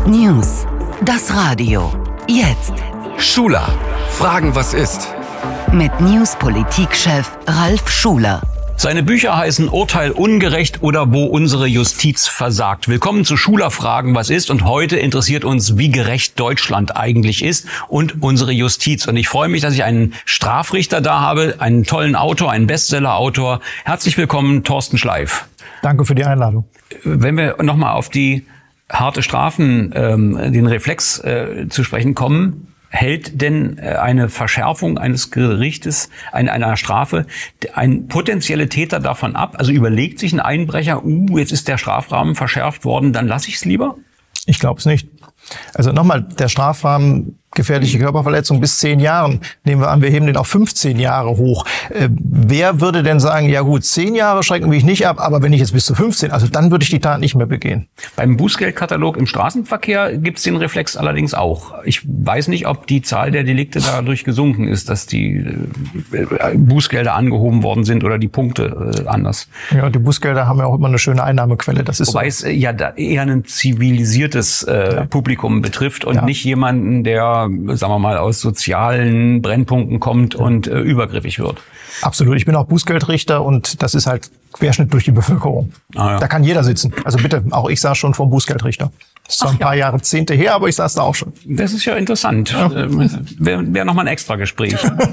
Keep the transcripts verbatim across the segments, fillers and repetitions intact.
News. Das Radio. Jetzt. Schuler. Fragen, was ist? Mit News-Politik-Chef Ralf Schuler. Seine Bücher heißen Urteil ungerecht oder wo unsere Justiz versagt. Willkommen zu Schuler Fragen, was ist? Und heute interessiert uns, wie gerecht Deutschland eigentlich ist und unsere Justiz. Und ich freue mich, dass ich einen Strafrichter da habe, einen tollen Autor, einen Bestseller-Autor. Herzlich willkommen, Thorsten Schleif. Danke für die Einladung. Wenn wir nochmal auf die harte Strafen, ähm, den Reflex äh, zu sprechen kommen, hält denn eine Verschärfung eines Gerichtes, einer, einer Strafe, ein potenzieller Täter davon ab? Also überlegt sich ein Einbrecher, uh, jetzt ist der Strafrahmen verschärft worden, dann lasse ich es lieber? Ich glaube es nicht. Also nochmal, der Strafrahmen gefährliche Körperverletzung bis zehn Jahren, nehmen wir an, wir heben den auf fünfzehn Jahre hoch. Äh, wer würde denn sagen, ja gut, zehn Jahre schrecken mich nicht ab, aber wenn ich jetzt bis zu fünfzehn, also dann würde ich die Tat nicht mehr begehen. Beim Bußgeldkatalog im Straßenverkehr gibt es den Reflex allerdings auch. Ich weiß nicht, ob die Zahl der Delikte dadurch gesunken ist, dass die äh, Bußgelder angehoben worden sind oder die Punkte äh, anders. Ja, die Bußgelder haben ja auch immer eine schöne Einnahmequelle. Das ist Wobei so. es ja da eher ein zivilisiertes äh, ja. Publikum betrifft und ja. nicht jemanden, der sagen wir mal, aus sozialen Brennpunkten kommt und äh, übergriffig wird. Absolut. Ich bin auch Bußgeldrichter und das ist halt Querschnitt durch die Bevölkerung. Ah, ja. Da kann jeder sitzen. Also bitte, auch ich saß schon vom Bußgeldrichter. Das ist zwar ein paar ja. Jahrzehnte her, aber ich saß da auch schon. Das ist ja interessant. Ja. Wäre wär noch mal ein extra Gespräch.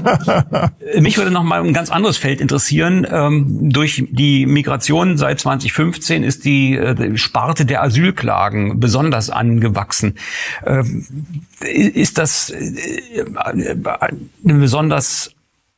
Mich würde noch mal ein ganz anderes Feld interessieren. Ähm, durch die Migration seit zwanzig fünfzehn ist die, äh, die Sparte der Asylklagen besonders angewachsen. Ähm, ist das äh, eine besonders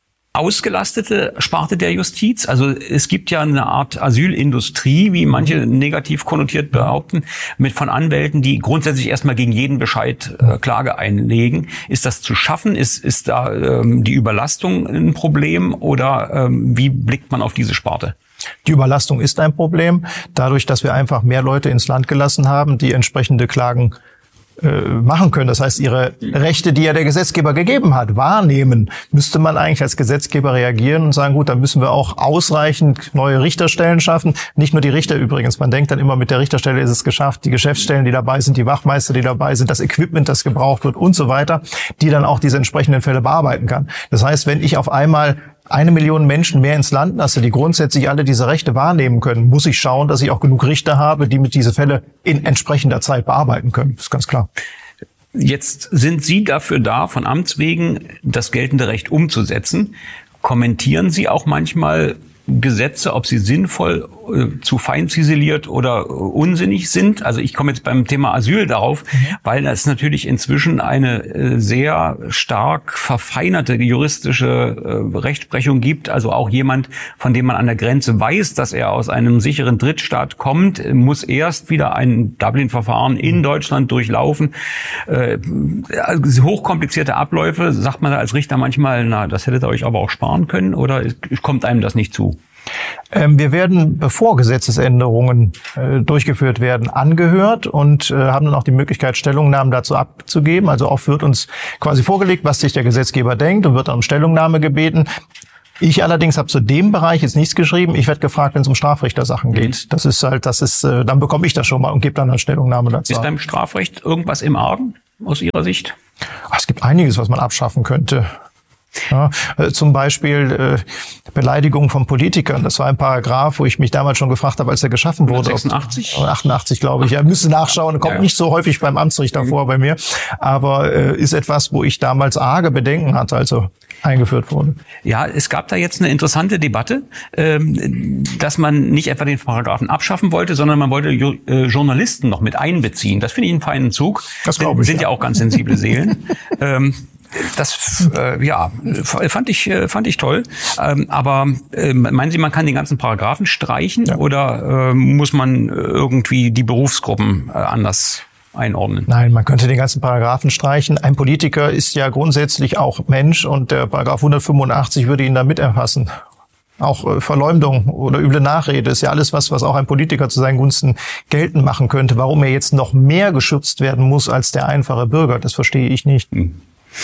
ausgelastete Sparte der Justiz? Also es gibt ja eine Art Asylindustrie, wie manche negativ konnotiert behaupten, mit von Anwälten, die grundsätzlich erstmal gegen jeden Bescheid äh, Klage einlegen. Ist das zu schaffen? Ist, ist da ähm, die Überlastung ein Problem oder ähm, wie blickt man auf diese Sparte? Die Überlastung ist ein Problem. Dadurch, dass wir einfach mehr Leute ins Land gelassen haben, die entsprechende Klagen machen können. Das heißt, ihre Rechte, die ja der Gesetzgeber gegeben hat, wahrnehmen, müsste man eigentlich als Gesetzgeber reagieren und sagen, gut, dann müssen wir auch ausreichend neue Richterstellen schaffen. Nicht nur die Richter übrigens. Man denkt dann immer, mit der Richterstelle ist es geschafft. Die Geschäftsstellen, die dabei sind, die Wachmeister, die dabei sind, das Equipment, das gebraucht wird und so weiter, die dann auch diese entsprechenden Fälle bearbeiten kann. Das heißt, wenn ich auf einmal eine Million Menschen mehr ins Land lasse, die grundsätzlich alle diese Rechte wahrnehmen können, muss ich schauen, dass ich auch genug Richter habe, die mit diese Fälle in entsprechender Zeit bearbeiten können. Das ist ganz klar. Jetzt sind Sie dafür da, von Amts wegen das geltende Recht umzusetzen. Kommentieren Sie auch manchmal Gesetze, ob sie sinnvoll, äh, zu fein ziseliert oder äh, unsinnig sind? Also ich komme jetzt beim Thema Asyl darauf, mhm. weil es natürlich inzwischen eine äh, sehr stark verfeinerte juristische äh, Rechtsprechung gibt. Also auch jemand, von dem man an der Grenze weiß, dass er aus einem sicheren Drittstaat kommt, muss erst wieder ein Dublin-Verfahren in Deutschland durchlaufen. Äh, also hochkomplizierte Abläufe, sagt man da als Richter manchmal, na, das hättet ihr euch aber auch sparen können, oder kommt einem das nicht zu? Wir werden, bevor Gesetzesänderungen äh, durchgeführt werden, angehört und äh, haben dann auch die Möglichkeit, Stellungnahmen dazu abzugeben. Also oft wird uns quasi vorgelegt, was sich der Gesetzgeber denkt und wird dann um Stellungnahme gebeten. Ich allerdings habe zu dem Bereich jetzt nichts geschrieben. Ich werde gefragt, wenn es um Strafrichtersachen geht. Das ist halt, das ist, äh, dann bekomme ich das schon mal und gebe dann eine Stellungnahme dazu. Ist beim Strafrecht irgendwas im Argen aus Ihrer Sicht? Ach, es gibt einiges, was man abschaffen könnte. Ja, äh, zum Beispiel äh, Beleidigung von Politikern. Das war ein Paragraph, wo ich mich damals schon gefragt habe, als er geschaffen wurde. sechsundachtzig? achtundachtzig, glaube ich. Ja, müsste nachschauen. Kommt ja, ja. nicht so häufig beim Amtsrichter mhm. vor bei mir. Aber äh, ist etwas, wo ich damals arge Bedenken hatte, also eingeführt wurde. Ja, es gab da jetzt eine interessante Debatte, ähm, dass man nicht etwa den Paragraphen abschaffen wollte, sondern man wollte jo- äh, Journalisten noch mit einbeziehen. Das finde ich einen feinen Zug. Das glaube ich. Sind ja auch ganz sensible Seelen. ähm, Das äh, ja fand ich äh, fand ich toll. Ähm, aber äh, meinen Sie, man kann den ganzen Paragraphen streichen ja. oder äh, muss man irgendwie die Berufsgruppen äh, anders einordnen? Nein, man könnte den ganzen Paragraphen streichen. Ein Politiker ist ja grundsätzlich auch Mensch und der Paragraph hundertfünfundachtzig würde ihn da mit erfassen. Auch äh, Verleumdung oder üble Nachrede ist ja alles was, was auch ein Politiker zu seinen Gunsten geltend machen könnte. Warum er jetzt noch mehr geschützt werden muss als der einfache Bürger, das verstehe ich nicht. Hm.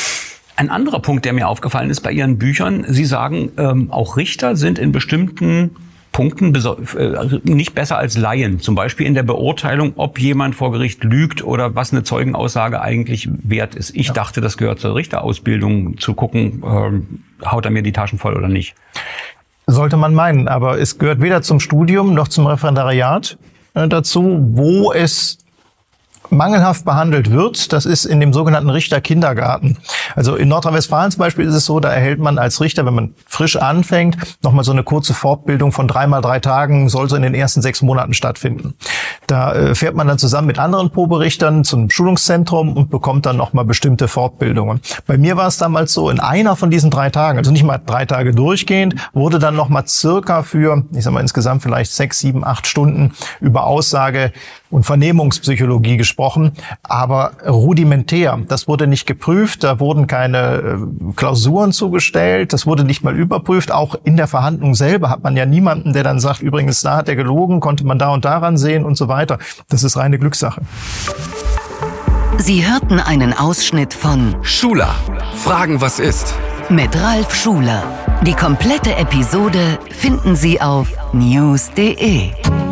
Ein anderer Punkt, der mir aufgefallen ist bei Ihren Büchern, Sie sagen, ähm, auch Richter sind in bestimmten Punkten nicht besser als Laien. Zum Beispiel in der Beurteilung, ob jemand vor Gericht lügt oder was eine Zeugenaussage eigentlich wert ist. Ich ja. dachte, das gehört zur Richterausbildung, zu gucken, äh, haut er mir die Taschen voll oder nicht. Sollte man meinen, aber es gehört weder zum Studium noch zum Referendariat äh, dazu, wo es mangelhaft behandelt wird. Das ist in dem sogenannten Richterkindergarten. Also in Nordrhein-Westfalen zum Beispiel ist es so, da erhält man als Richter, wenn man frisch anfängt, nochmal so eine kurze Fortbildung von dreimal drei Tagen, soll so in den ersten sechs Monaten stattfinden. Da äh, fährt man dann zusammen mit anderen Proberichtern zum Schulungszentrum und bekommt dann nochmal bestimmte Fortbildungen. Bei mir war es damals so, in einer von diesen drei Tagen, also nicht mal drei Tage durchgehend, wurde dann nochmal circa für, ich sag mal insgesamt vielleicht sechs, sieben, acht Stunden über Aussage und Vernehmungspsychologie gesprochen, aber rudimentär. Das wurde nicht geprüft, da wurden keine Klausuren zugestellt, das wurde nicht mal überprüft. Auch in der Verhandlung selber hat man ja niemanden, der dann sagt, übrigens, da hat er gelogen, konnte man da und daran sehen und so weiter. Das ist reine Glückssache. Sie hörten einen Ausschnitt von Schuler, Fragen, was ist? Mit Ralf Schuler. Die komplette Episode finden Sie auf news punkt de.